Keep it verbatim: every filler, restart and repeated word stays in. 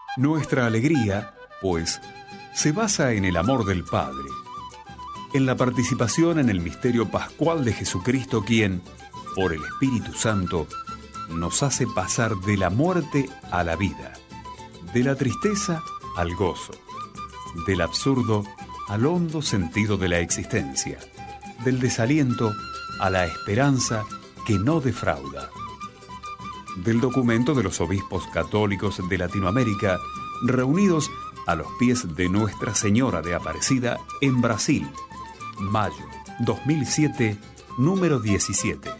Nuestra alegría, pues, se basa en el amor del Padre, en la participación en el misterio pascual de Jesucristo, quien, por el Espíritu Santo, nos hace pasar de la muerte a la vida, de la tristeza al gozo, del absurdo al hondo sentido de la existencia, del desaliento a la esperanza que no defrauda. Del documento de los obispos católicos de Latinoamérica reunidos a los pies de Nuestra Señora de Aparecida en Brasil, mayo dos mil siete, número diecisiete.